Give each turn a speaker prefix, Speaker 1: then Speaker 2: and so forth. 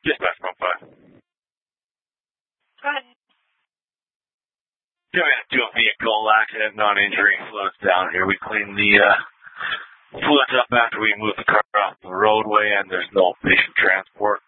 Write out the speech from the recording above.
Speaker 1: Dispatch 1-5.
Speaker 2: Go ahead.
Speaker 1: Yeah, we had to do a vehicle accident, non-injury, fluids down here. We cleaned the fluids up after we moved the car off the roadway, and there's no patient transport.